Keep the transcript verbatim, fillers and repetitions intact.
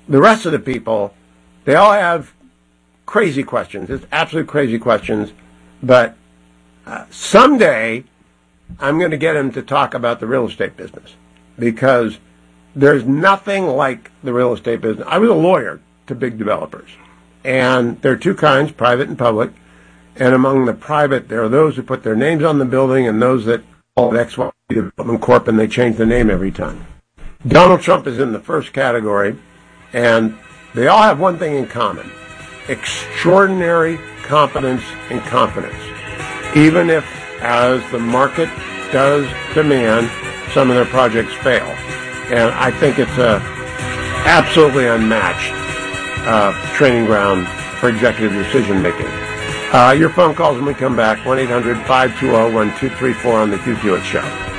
the rest of the people, they all have crazy questions. It's absolute crazy questions. But uh, someday I'm going to get them to talk about the real estate business, because there's nothing like the real estate business. I was a lawyer to big developers, and there are two kinds, private and public. And among the private, there are those who put their names on the building and those that call it X Y Development Corp, and they change the name every time. Donald Trump is in the first category, and they all have one thing in common: extraordinary competence and confidence, even if, as the market does demand, some of their projects fail. And I think it's a absolutely unmatched uh, training ground for executive decision making. Uh, your phone calls when we come back, one eight hundred five two zero one two three four on the Hugh Hewitt Show.